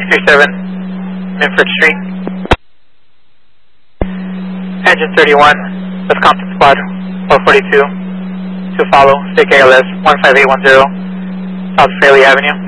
637 Minford Street. Engine 31, Wisconsin Squad 442 to follow, stick ALS 15810 South Fraley Avenue.